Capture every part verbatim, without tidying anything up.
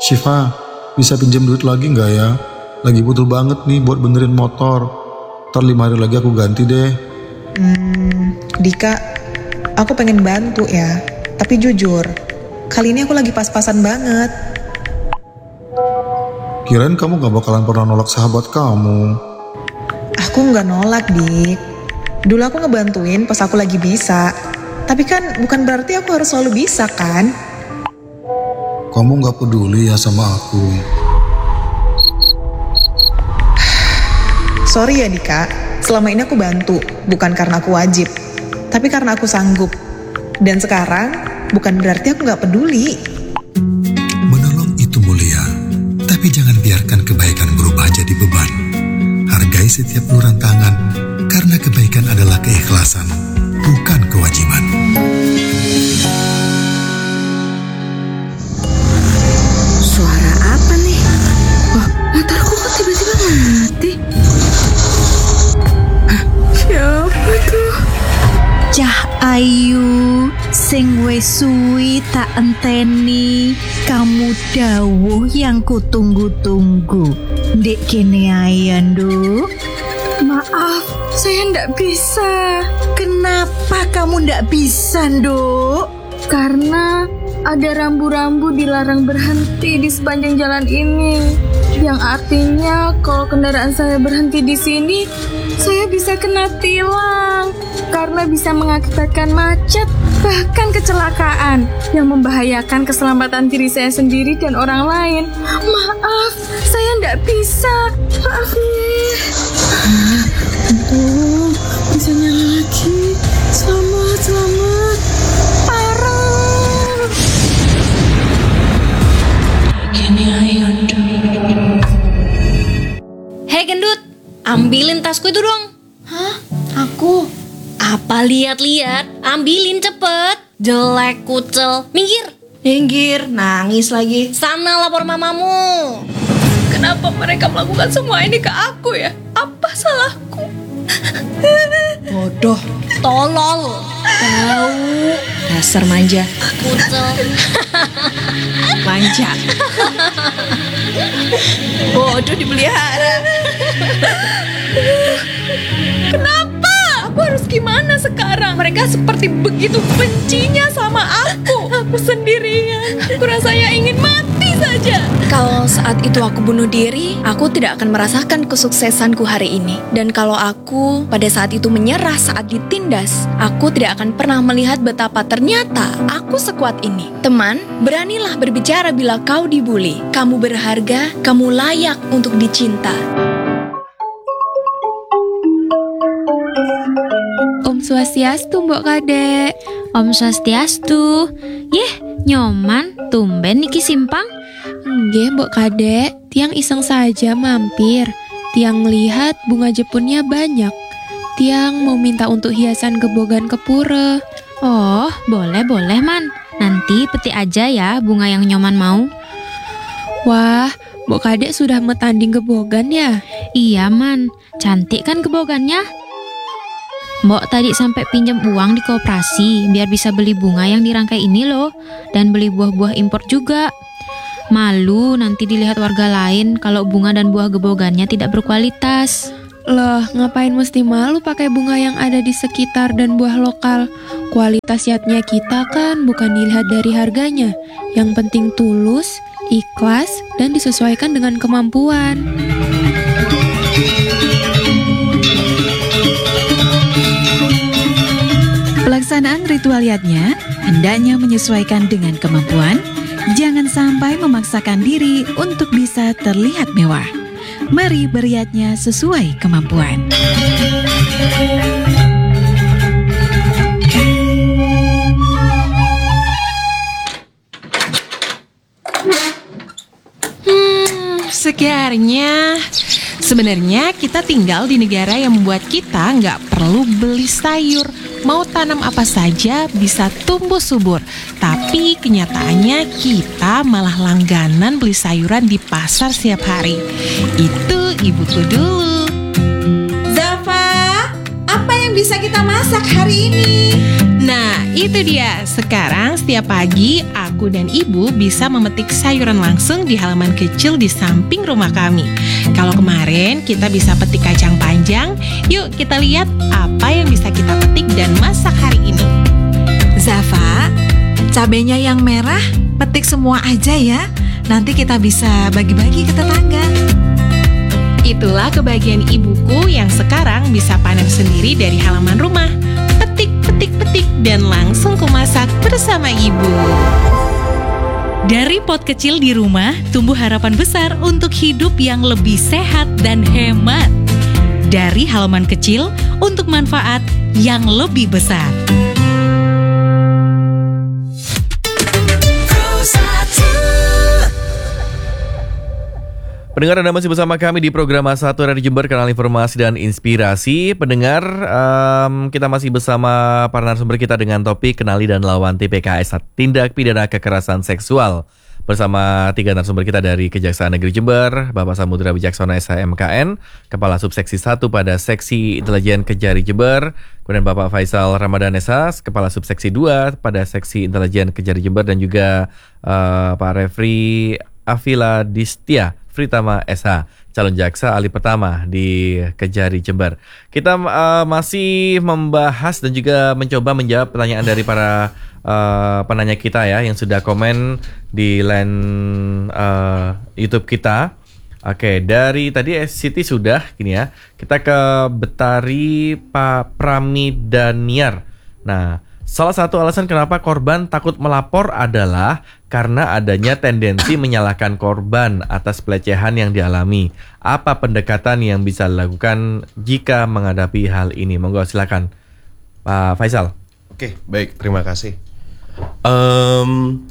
Syifa, bisa pinjam duit lagi nggak ya? Lagi butuh banget nih buat benerin motor. Ntar lima hari lagi aku ganti deh. Hmm, Dika, aku pengen bantu ya. Tapi jujur, kali ini aku lagi pas-pasan banget. Kirain kamu gak bakalan pernah nolak sahabat kamu. Aku nggak nolak, Dik. Dulu aku ngebantuin pas aku lagi bisa. Tapi kan bukan berarti aku harus selalu bisa kan? Kamu gak peduli ya sama aku. Sorry ya Dika, selama ini aku bantu, bukan karena aku wajib, tapi karena aku sanggup. Dan sekarang, bukan berarti aku gak peduli. Menolong itu mulia, tapi jangan biarkan kebaikan berubah jadi beban. Hargai setiap uluran tangan, karena kebaikan adalah keikhlasan, bukan kewajiban. Suara apa nih? Wah, motorku kok tiba-tiba mati? Hah, siapa tuh? Cah ayu, sing wis suwi tak enteni, kamu dawuh yang kutunggu-tunggu. Ndek kene ae Nduk. Maaf, saya ndak bisa. Kenapa kamu ndak bisa, Nduk? Karena ada rambu-rambu dilarang berhenti di sepanjang jalan ini. Yang artinya kalau kendaraan saya berhenti di sini, saya bisa kena tilang. Karena bisa mengakibatkan macet, bahkan kecelakaan yang membahayakan keselamatan diri saya sendiri dan orang lain. Maaf, saya ndak bisa. Maaf nih. Ah, untung bisa nyala lagi. Selamat, selamat. Parah. Kini ayo dong. Hei gendut, ambilin tasku itu dong. Hah? Aku? Apa lihat-lihat? Ambilin cepet. Jelek kucel. Minggir. Minggir, nangis lagi. Sana lapor mamamu. Kenapa mereka melakukan semua ini ke aku ya? Apa salahku? Bodoh, Tolol. tahu. Dasar manja, Kucel. manja. Bodoh dipelihara. Kenapa? Aku harus gimana sekarang? Mereka seperti begitu bencinya sama aku. Aku sendirian. Aku rasanya ingin mati saja. Kalau saat itu aku bunuh diri, aku tidak akan merasakan kesuksesanku hari ini. Dan kalau aku pada saat itu menyerah saat ditindas, aku tidak akan pernah melihat betapa ternyata aku sekuat ini. Teman, beranilah berbicara bila kau dibully. Kamu berharga, kamu layak untuk dicinta. Om Swastiastu, Mbok Kadek. Om Swastiastu. Yeh, nyoman, tumben niki simpang. Nggih, Mbok Kadek, tiang iseng saja mampir. Tiang lihat bunga jepunnya banyak. Tiang mau minta untuk hiasan gebogan kepura. Oh, boleh-boleh man. Nanti petik aja ya bunga yang nyoman mau. Wah, Mbok Kadek sudah metanding gebogan ya? Iya man, cantik kan gebogannya? Mbok tadi sampai pinjam uang di koperasi biar bisa beli bunga yang dirangkai ini loh. Dan beli buah-buah impor juga. Malu nanti dilihat warga lain kalau bunga dan buah gebogannya tidak berkualitas. Loh, ngapain mesti malu pakai bunga yang ada di sekitar dan buah lokal? Kualitas yatnya kita kan bukan dilihat dari harganya. Yang penting tulus, ikhlas, dan disesuaikan dengan kemampuan. Pelaksanaan ritual yatnya hendaknya menyesuaikan dengan kemampuan. Jangan sampai memaksakan diri untuk bisa terlihat mewah. Mari beriatnya sesuai kemampuan. Hmm, segarnya. Sebenarnya kita tinggal di negara yang membuat kita nggak perlu beli sayur. Mau tanam apa saja bisa tumbuh subur. Tapi kenyataannya kita malah langganan beli sayuran di pasar setiap hari. Itu ibuku dulu. Zafa, apa yang bisa kita masak hari ini? Nah, itu dia. Sekarang setiap pagi aku dan ibu bisa memetik sayuran langsung di halaman kecil di samping rumah kami. Kalau kemarin kita bisa petik kacang panjang, yuk kita lihat apa yang bisa kita petik dan masak hari ini. Zafa, cabenya yang merah petik semua aja ya. Nanti kita bisa bagi-bagi ke tetangga. Itulah kebahagiaan ibuku yang sekarang bisa panen sendiri dari halaman rumah. Petik, petik, petik, dan langsung kumasak bersama ibu. Dari pot kecil di rumah, tumbuh harapan besar untuk hidup yang lebih sehat dan hemat. Dari halaman kecil untuk manfaat yang lebih besar. Pendengar, Anda masih bersama kami di program satu Radio Jember, kanal informasi dan inspirasi. Pendengar, um, kita masih bersama para narasumber kita dengan topik kenali dan lawan T P K S, tindak pidana kekerasan seksual. Bersama tiga narasumber kita dari Kejaksaan Negeri Jember, Bapak Samudra Wijaksana S H M K N, Kepala Subseksi satu pada Seksi Intelijen Kejari Jember, kemudian Bapak Faisal Ramadan S H, Kepala Subseksi dua pada Seksi Intelijen Kejari Jember, dan juga uh, Pak Refri Afila Distia Fritama S H, calon jaksa ahli pertama di Kejari Jember. Kita uh, masih membahas dan juga mencoba menjawab pertanyaan dari para uh, penanya kita ya, yang sudah komen di line uh, YouTube kita. Oke, dari tadi Siti sudah, gini ya. Kita ke Betari Pak Pramidaniar. Nah, salah satu alasan kenapa korban takut melapor adalah karena adanya tendensi menyalahkan korban atas pelecehan yang dialami. Apa pendekatan yang bisa dilakukan jika menghadapi hal ini? Monggo silakan, Pak Faisal. Oke, baik, terima kasih. Um,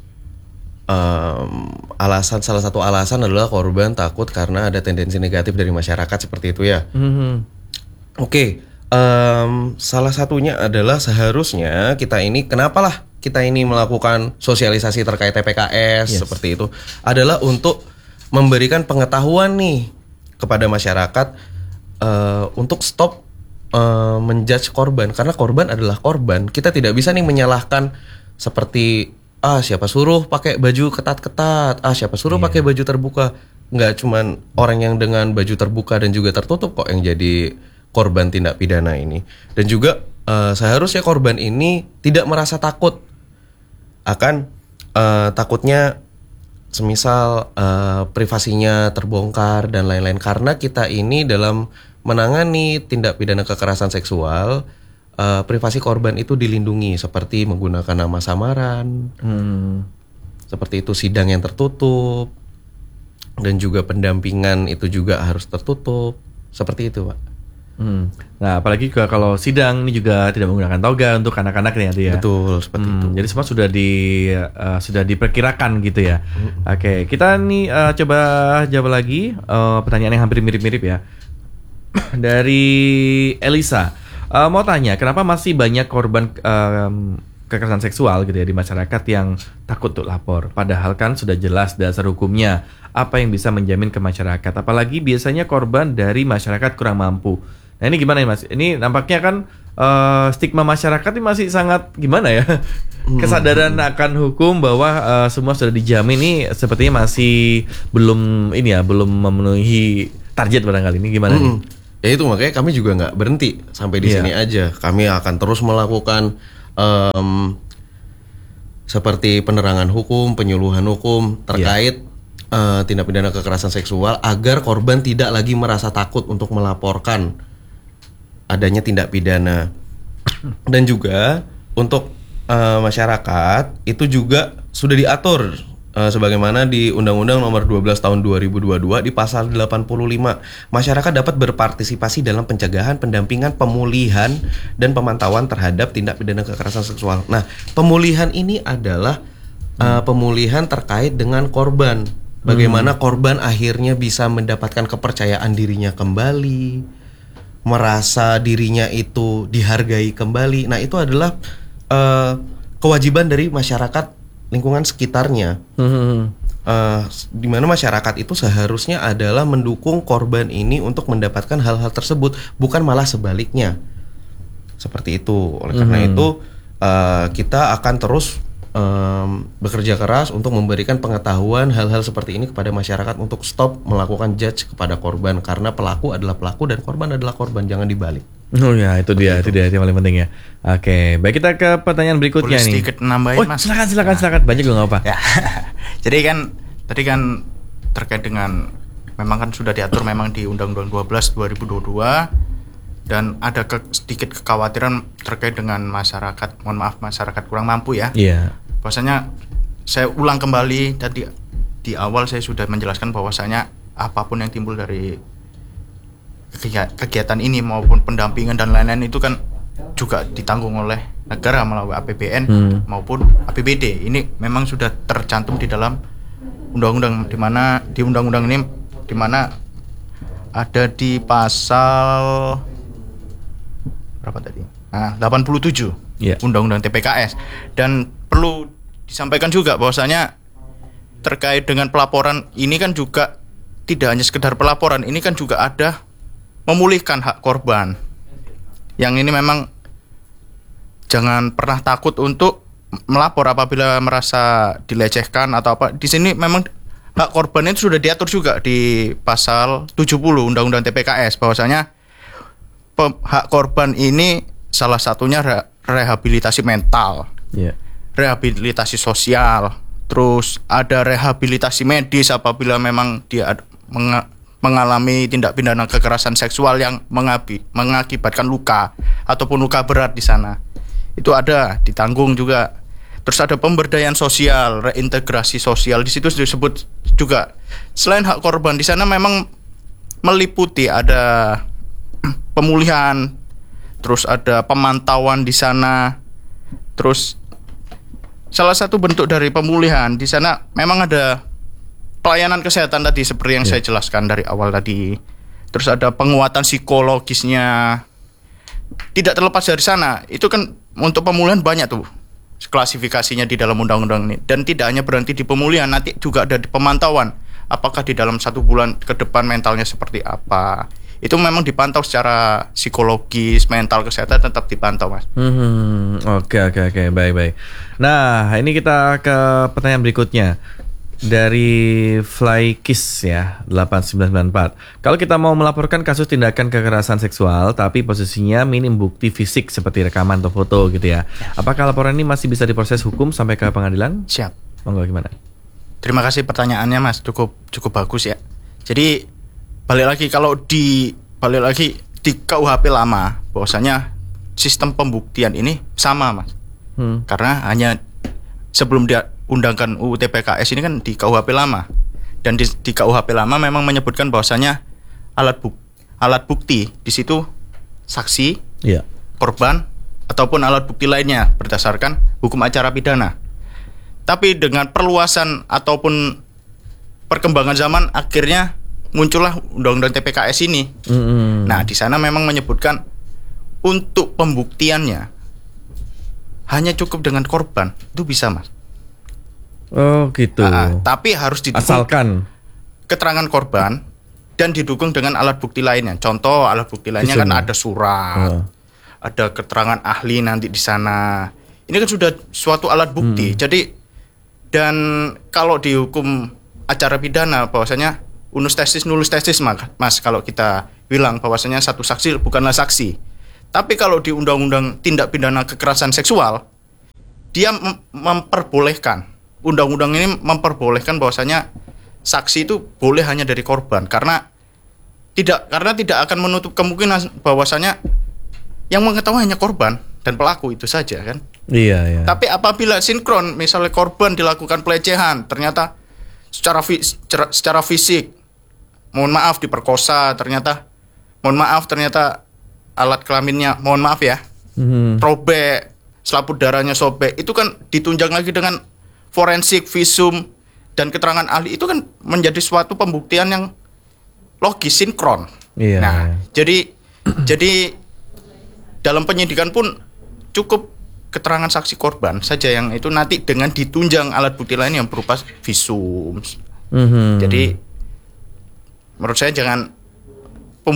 um, alasan salah satu alasan adalah korban takut karena ada tendensi negatif dari masyarakat seperti itu ya. Mm-hmm. Oke. Um, salah satunya adalah seharusnya kita ini, kenapalah kita ini melakukan sosialisasi terkait T P K S, yes, seperti itu, adalah untuk memberikan pengetahuan nih kepada masyarakat uh, untuk stop uh, menjudge korban, karena korban adalah korban. Kita tidak bisa nih menyalahkan seperti ah siapa suruh pakai baju ketat-ketat, ah siapa suruh yeah. pakai baju terbuka. Nggak cuman orang yang dengan baju terbuka dan juga tertutup kok yang jadi korban tindak pidana ini. Dan juga uh, seharusnya korban ini tidak merasa takut akan uh, takutnya semisal uh, privasinya terbongkar dan lain-lain, karena kita ini dalam menangani tindak pidana kekerasan seksual, uh, privasi korban itu dilindungi seperti menggunakan nama samaran, hmm. seperti itu, sidang yang tertutup, dan juga pendampingan itu juga harus tertutup, seperti itu, Pak. Hmm. Nah, apalagi kalau sidang ini juga tidak menggunakan toga untuk anak-anak nih ya. Betul, seperti hmm, itu. Jadi semua sudah di uh, sudah diperkirakan gitu ya. Hmm. Oke, okay, kita nih uh, coba jawab lagi uh, pertanyaan yang hampir mirip-mirip ya. Dari Elisa, uh, mau tanya, kenapa masih banyak korban um, kekerasan seksual gitu ya di masyarakat yang takut untuk lapor? Padahal kan sudah jelas dasar hukumnya. Apa yang bisa menjamin ke masyarakat? Apalagi biasanya korban dari masyarakat kurang mampu. Nah ini gimana ya Mas? Ini nampaknya kan uh, stigma masyarakat ini masih sangat gimana ya? Kesadaran akan hukum bahwa uh, semua sudah dijamin ini sepertinya masih belum ini ya, belum memenuhi target barangkali. Ini gimana hmm. nih? Ya itu makanya kami juga nggak berhenti sampai di yeah. sini aja. Kami akan terus melakukan um, seperti penerangan hukum, penyuluhan hukum terkait yeah. uh, tindak pidana kekerasan seksual agar korban tidak lagi merasa takut untuk melaporkan adanya tindak pidana. Dan juga untuk uh, masyarakat itu juga sudah diatur uh, sebagaimana di Undang-Undang Nomor dua belas Tahun dua ribu dua puluh dua di pasal delapan puluh lima. Masyarakat dapat berpartisipasi dalam pencegahan, pendampingan, pemulihan dan pemantauan terhadap tindak pidana kekerasan seksual. Nah, pemulihan ini adalah uh, pemulihan terkait dengan korban. Bagaimana hmm. korban akhirnya bisa mendapatkan kepercayaan dirinya kembali, merasa dirinya itu dihargai kembali. Nah itu adalah uh, kewajiban dari masyarakat lingkungan sekitarnya. Hmm. Uh, di mana masyarakat itu seharusnya adalah mendukung korban ini untuk mendapatkan hal-hal tersebut, bukan malah sebaliknya. Seperti itu. Oleh karena hmm. itu uh, kita akan terus um, bekerja keras untuk memberikan pengetahuan hal-hal seperti ini kepada masyarakat untuk stop melakukan judge kepada korban, karena pelaku adalah pelaku dan korban adalah korban, jangan dibalik. Oh ya, itu dia, itu dia, itu yang paling penting ya. Oke, baik, kita ke pertanyaan berikutnya. Boleh nih. sedikit nambahin, oh, Mas. Silakan, silakan, silakan. Banyak juga nggak apa. Ya. Jadi kan tadi kan terkait dengan memang kan sudah diatur memang di Undang-Undang dua belas dua ribu dua puluh dua dan ada ke, sedikit kekhawatiran terkait dengan masyarakat, mohon maaf masyarakat kurang mampu ya. Iya. Bahwasanya saya ulang kembali tadi di awal saya sudah menjelaskan bahwasanya apapun yang timbul dari kegiatan ini maupun pendampingan dan lain-lain itu kan juga ditanggung oleh negara melalui A P B N hmm. maupun A P B D. Ini memang sudah tercantum di dalam undang-undang, di mana di undang-undang ini di mana ada di pasal berapa tadi? Nah, delapan puluh tujuh yeah. Undang-Undang T P K S. Dan perlu disampaikan juga bahwasanya terkait dengan pelaporan ini kan juga tidak hanya sekedar pelaporan, ini kan juga ada memulihkan hak korban. Yang ini memang jangan pernah takut untuk melapor apabila merasa dilecehkan atau apa. Di sini memang hak korban itu sudah diatur juga di pasal tujuh puluh Undang-Undang T P K S, bahwasanya hak korban ini salah satunya re- rehabilitasi mental, yeah. rehabilitasi sosial, terus ada rehabilitasi medis apabila memang dia meng- mengalami tindak pidana kekerasan seksual yang mengabi, mengakibatkan luka ataupun luka berat di sana. Itu ada ditanggung juga. Terus ada pemberdayaan sosial, reintegrasi sosial, di situ disebut juga. Selain hak korban di sana memang meliputi ada pemulihan, terus ada pemantauan di sana. Terus salah satu bentuk dari pemulihan di sana memang ada pelayanan kesehatan tadi seperti yang yeah. saya jelaskan dari awal tadi. Terus ada penguatan psikologisnya. Tidak terlepas dari sana, itu kan untuk pemulihan banyak tuh klasifikasinya di dalam undang-undang ini. Dan tidak hanya berhenti di pemulihan, nanti juga ada di pemantauan. Apakah di dalam satu bulan ke depan mentalnya seperti apa. Itu memang dipantau secara psikologis, mental, kesehatan tetap dipantau, Mas. Hmm, oke oke oke, baik baik. Nah, ini kita ke pertanyaan berikutnya. Dari Flykiss ya delapan sembilan sembilan empat. Kalau kita mau melaporkan kasus tindakan kekerasan seksual tapi posisinya minim bukti fisik seperti rekaman atau foto gitu ya, apakah laporan ini masih bisa diproses hukum sampai ke pengadilan? Siap. Monggo gimana? Terima kasih pertanyaannya, Mas. Cukup cukup bagus ya. Jadi balik lagi kalau di balik lagi di K U H P lama bahwasanya sistem pembuktian ini sama, Mas. Hmm. Karena hanya sebelum dia undangkan U U T P K S ini kan di K U H P lama, dan di, di K U H P lama memang menyebutkan bahwasanya alat buk, alat bukti di situ saksi, yeah. korban ataupun alat bukti lainnya berdasarkan hukum acara pidana. Tapi dengan perluasan ataupun perkembangan zaman akhirnya muncullah Undang-Undang T P K S ini. Mm-hmm. Nah, di sana memang menyebutkan untuk pembuktiannya hanya cukup dengan korban, itu bisa, Mas. Oh gitu. Nah, tapi harus didukung asalkan keterangan korban dan didukung dengan alat bukti lainnya. Contoh alat bukti lainnya Disini. kan ada surat, oh. ada keterangan ahli nanti di sana. Ini kan sudah suatu alat bukti. Hmm. Jadi dan kalau di hukum acara pidana bahwasanya unus testis nulus testis, Mas, kalau kita bilang bahwasanya satu saksi bukanlah saksi. Tapi kalau di Undang-Undang Tindak Pidana Kekerasan Seksual dia mem- memperbolehkan Undang-undang ini memperbolehkan bahwasanya saksi itu boleh hanya dari korban karena tidak karena tidak akan menutup kemungkinan bahwasanya yang mengetahui hanya korban dan pelaku itu saja kan. Iya, iya. Tapi apabila sinkron, misalnya korban dilakukan pelecehan, ternyata secara secara, secara fisik, mohon maaf diperkosa, ternyata mohon maaf ternyata alat kelaminnya, mohon maaf ya, mm-hmm. robek, selaput darahnya sobek, itu kan ditunjang lagi dengan forensik, visum, dan keterangan ahli, itu kan menjadi suatu pembuktian yang logis, sinkron. Iya. Nah, jadi jadi dalam penyidikan pun cukup keterangan saksi korban saja yang itu nanti dengan ditunjang alat bukti lain yang berupa visum. Mm-hmm. Jadi menurut saya jangan pem,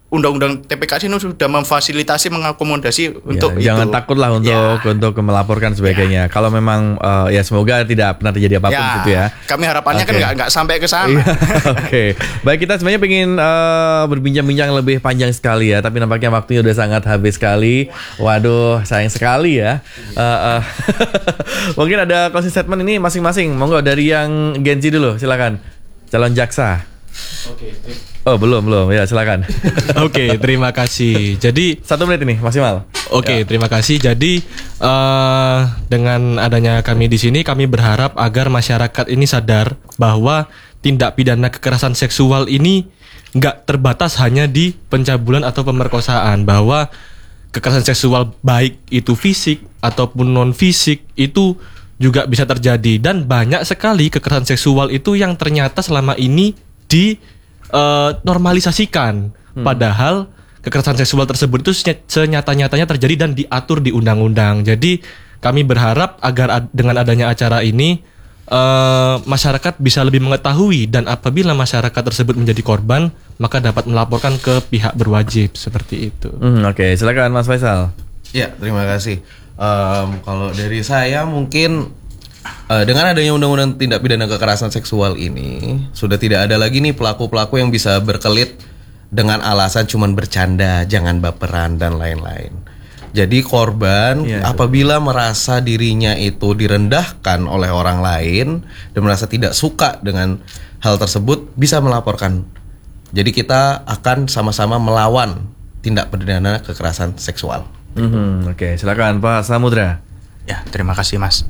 undang-undang T P K S ini sudah memfasilitasi mengakomodasi Ya, untuk jangan itu. takut lah untuk Ya. untuk melaporkan sebagainya. Kalau memang uh, ya semoga tidak pernah terjadi apapun Ya, gitu ya. kami harapannya kan Oke. nggak nggak sampai ke sana. Iya, Oke, baik, kita sebenarnya pengen uh, berbincang-bincang lebih panjang sekali ya, tapi nampaknya waktunya udah sangat habis sekali. Waduh, sayang sekali ya. Uh, uh, mungkin ada closing statement ini masing-masing. Monggo dari yang Gen Z dulu, silakan. Calon jaksa. Oke. Oh belum belum ya silakan. Oke, terima kasih. Jadi satu menit ini maksimal. Oke, terima kasih. Jadi uh, dengan adanya kami di sini, kami berharap agar masyarakat ini sadar bahwa tindak pidana kekerasan seksual ini nggak terbatas hanya di pencabulan atau pemerkosaan, bahwa kekerasan seksual baik itu fisik ataupun non fisik itu juga bisa terjadi, dan banyak sekali kekerasan seksual itu yang ternyata selama ini di Uh, normalisasikan, hmm. padahal kekerasan seksual tersebut itu senyata-nyatanya terjadi dan diatur di undang-undang. Jadi kami berharap agar ad- dengan adanya acara ini uh, masyarakat bisa lebih mengetahui, dan apabila masyarakat tersebut menjadi korban maka dapat melaporkan ke pihak berwajib seperti itu. Hmm, Oke, okay. Silakan Mas Faisal. Ya, terima kasih. Um, kalau dari saya mungkin Uh, dengan adanya undang-undang tindak pidana kekerasan seksual ini, sudah tidak ada lagi nih pelaku-pelaku yang bisa berkelit dengan alasan cuman bercanda, jangan baperan dan lain-lain. Jadi korban Ya, apabila merasa dirinya itu direndahkan oleh orang lain dan merasa tidak suka dengan hal tersebut, bisa melaporkan. Jadi kita akan sama-sama melawan tindak pidana kekerasan seksual. Mm-hmm. Oke, okay. Silakan Pak Samudra. Ya, terima kasih Mas.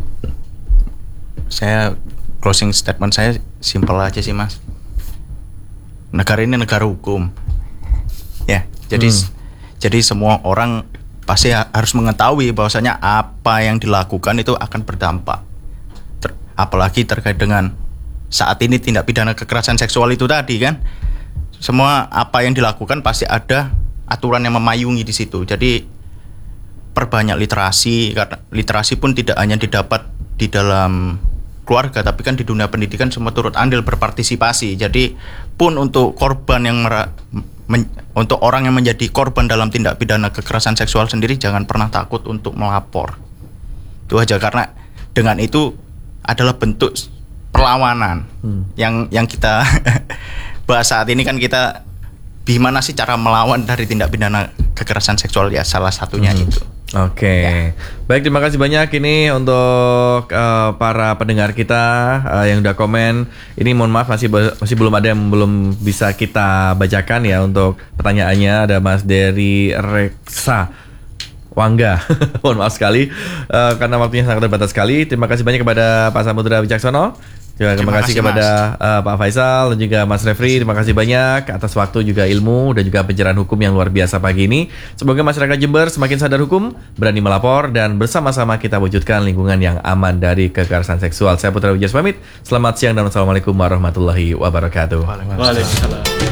Saya closing statement saya simpel aja sih Mas. Negara ini negara hukum. Ya, jadi hmm. jadi semua orang pasti ha- harus mengetahui bahwasanya apa yang dilakukan itu akan berdampak. Ter- apalagi terkait dengan saat ini tindak pidana kekerasan seksual itu tadi kan. Semua apa yang dilakukan pasti ada aturan yang memayungi di situ. Jadi perbanyak literasi, karena literasi pun tidak hanya didapat di dalam keluarga, tapi kan di dunia pendidikan semua turut andil berpartisipasi. Jadi pun untuk korban yang mera- men- untuk orang yang menjadi korban dalam tindak pidana kekerasan seksual sendiri, jangan pernah takut untuk melapor. Itu aja, karena dengan itu adalah bentuk perlawanan hmm. yang yang kita bahas saat ini kan. Kita gimana sih cara melawan dari tindak pidana kekerasan seksual, ya salah satunya hmm. itu. Oke, okay. Ya. Baik, terima kasih banyak ini untuk uh, para pendengar kita uh, yang udah komen. Ini mohon maaf masih masih belum ada yang belum bisa kita bacakan ya untuk pertanyaannya. Ada Mas Dery Reksa Wangga. Mohon maaf sekali uh, karena waktunya sangat terbatas sekali. Terima kasih banyak kepada Pak Samudra Wicaksono. Juga terima, terima kasih kepada uh, Pak Faisal dan juga Mas Refri. Terima kasih banyak atas waktu juga ilmu dan juga pencerahan hukum yang luar biasa pagi ini. Semoga masyarakat Jember semakin sadar hukum, berani melapor, dan bersama-sama kita wujudkan lingkungan yang aman dari kekerasan seksual. Saya Putra Wijas pamit. Selamat siang dan wassalamualaikum warahmatullahi wabarakatuh. Waalaikumsalam.